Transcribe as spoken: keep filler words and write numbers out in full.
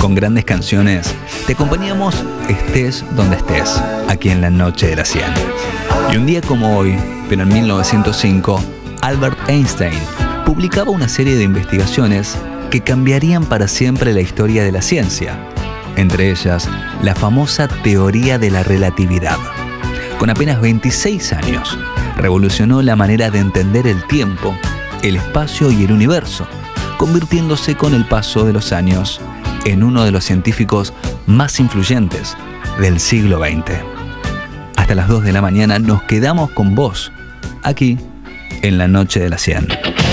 con grandes canciones, te acompañamos estés donde estés, aquí en la noche de las cien. Y un día como hoy, pero en mil novecientos cinco, Albert Einstein publicaba una serie de investigaciones que cambiarían para siempre la historia de la ciencia, entre ellas la famosa teoría de la relatividad. Con apenas veintiséis años, revolucionó la manera de entender el tiempo, el espacio y el universo, convirtiéndose con el paso de los años en uno de los científicos más influyentes del siglo veinte. Hasta las dos de la mañana nos quedamos con vos, aquí en la noche de las cien.